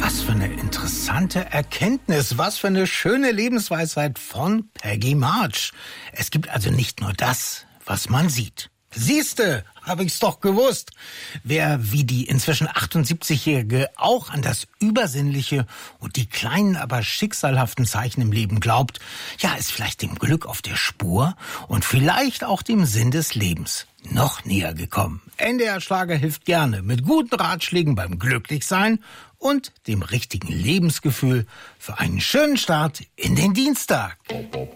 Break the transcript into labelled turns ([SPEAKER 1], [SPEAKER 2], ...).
[SPEAKER 1] Was für eine interessante Erkenntnis, was für eine schöne Lebensweisheit von Peggy March. Es gibt also nicht nur das, was man sieht. Siehste, habe ich's doch gewusst. Wer wie die inzwischen 78-Jährige auch an das Übersinnliche und die kleinen, aber schicksalhaften Zeichen im Leben glaubt, ja, ist vielleicht dem Glück auf der Spur und vielleicht auch dem Sinn des Lebens noch näher gekommen. NDR Schlager hilft gerne mit guten Ratschlägen beim Glücklichsein und dem richtigen Lebensgefühl für einen schönen Start in den Dienstag.